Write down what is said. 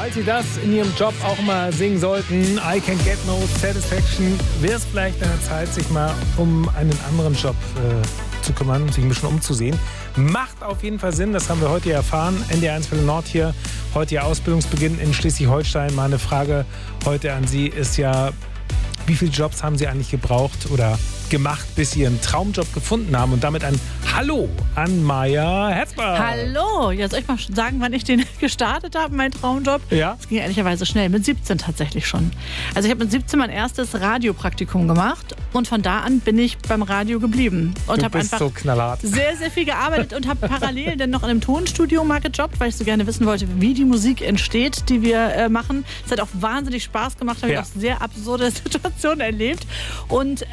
Falls Sie das in Ihrem Job auch mal singen sollten, I Can Get No Satisfaction, wäre es vielleicht an der Zeit, sich mal um einen anderen Job zu kümmern, sich ein bisschen umzusehen. Macht auf jeden Fall Sinn, das haben wir heute erfahren. NDR 1 Welle Nord hier, heute Ihr Ausbildungsbeginn in Schleswig-Holstein. Meine Frage heute an Sie ist ja, wie viele Jobs haben Sie eigentlich gebraucht oder gemacht, bis Sie Ihren Traumjob gefunden haben? Und damit ein Hallo an Maja Herzberg. Hallo, jetzt soll ich mal sagen, wann ich den gestartet habe, mein Traumjob? Ja. Das ging ehrlicherweise schnell, mit 17 tatsächlich schon. Also ich habe mit 17 mein erstes Radiopraktikum gemacht und von da an bin ich beim Radio geblieben. Und Du habe bist einfach so knallhart. sehr, sehr viel gearbeitet und habe parallel dann noch in einem Tonstudio mal gejobbt, weil ich so gerne wissen wollte, wie die Musik entsteht, die wir machen. Es hat auch wahnsinnig Spaß gemacht, habe ich auch sehr absurde Situationen erlebt. Und